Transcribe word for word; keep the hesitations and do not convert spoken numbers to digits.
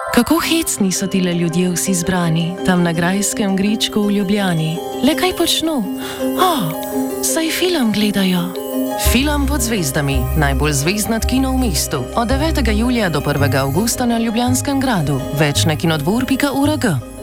Kako hecni so tile ljudje vsi zbrani, tam na grajskem gričku v Ljubljani. Le kaj počnu? O, saj film gledajo. Film Pod zvezdami, najbolj zvezdnat kino v mestu. Od devetega julija do prvega avgusta na Ljubljanskem gradu. Več na kinodvor pika org.